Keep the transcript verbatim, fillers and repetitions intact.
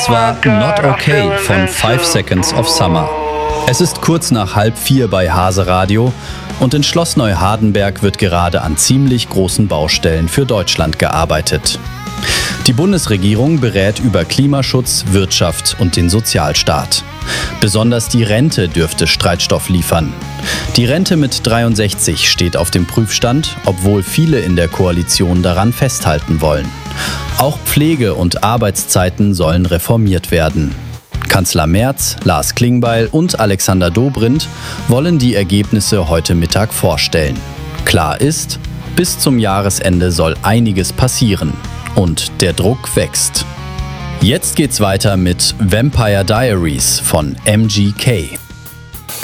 Das war Not Okay von Five Seconds of Summer. Es ist kurz nach halb vier bei Hase Radio und in Schloss Neuhardenberg wird gerade an ziemlich großen Baustellen für Deutschland gearbeitet. Die Bundesregierung berät über Klimaschutz, Wirtschaft und den Sozialstaat. Besonders die Rente dürfte Streitstoff liefern. Die Rente mit dreiundsechzig steht auf dem Prüfstand, obwohl viele in der Koalition daran festhalten wollen. Auch Pflege- und Arbeitszeiten sollen reformiert werden. Kanzler Merz, Lars Klingbeil und Alexander Dobrindt wollen die Ergebnisse heute Mittag vorstellen. Klar ist, bis zum Jahresende soll einiges passieren. Und der Druck wächst. Jetzt geht's weiter mit Vampire Diaries von M G K.